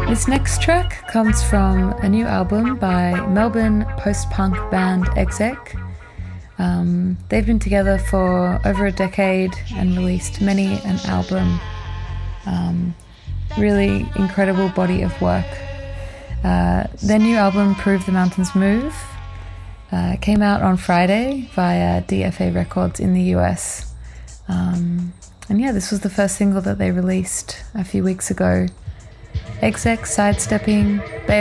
This next track comes from a new album by Melbourne post-punk band Exec. They've been together for over a decade and released many an album. Really incredible body of work. Their new album, Prove the Mountains Move, came out on Friday via DFA Records in the US. And yeah, this was the first single that they released a few weeks ago. Exec, Sidestepping,